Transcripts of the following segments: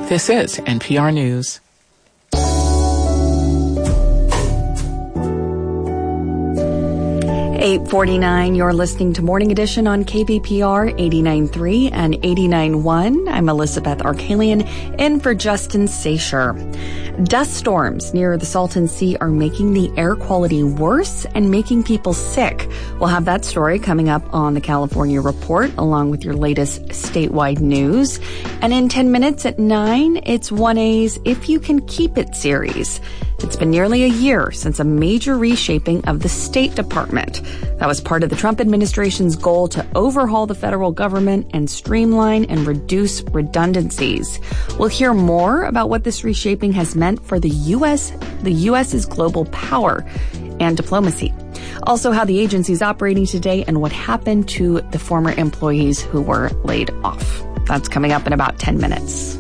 This is NPR News. .49, you're listening to Morning Edition on KBPR 89.3 and 89.1. I'm Elizabeth Arkalian, in for Justin Sasher. Dust storms near the Salton Sea are making the air quality worse and making people sick. We'll have that story coming up on the California Report, along with your latest statewide news. And in 10 minutes at 9, it's 1A's If You Can Keep It series. It's been nearly a year since a major reshaping of the State Department. That was part of the Trump administration's goal to overhaul the federal government and streamline and reduce redundancies. We'll hear more about what this reshaping has meant for the U.S.'s global power and diplomacy. Also, how the agency is operating today and what happened to the former employees who were laid off. That's coming up in about 10 minutes.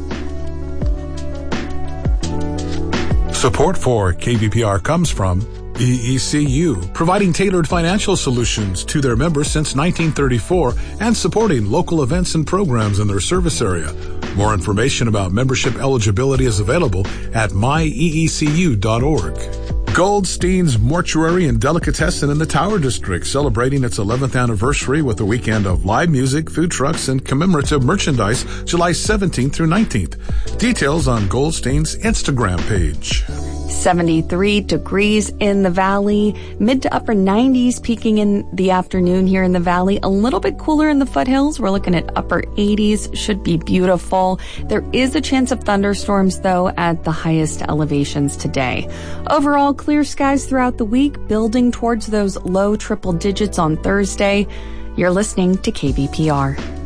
Support for KBPR comes from EECU, providing tailored financial solutions to their members since 1934 and supporting local events and programs in their service area. More information about membership eligibility is available at myeecu.org. Goldstein's Mortuary and Delicatessen in the Tower District, celebrating its 11th anniversary with a weekend of live music, food trucks, and commemorative merchandise July 17th through 19th. Details on Goldstein's Instagram page. 73 degrees in the valley, mid to upper 90s peaking in the afternoon here in the valley. A little bit cooler in the foothills. We're looking at upper 80s. Should be beautiful. There is a chance of thunderstorms, though, at the highest elevations today. Overall, clear skies throughout the week, building towards those low triple digits on Thursday. You're listening to KBPR.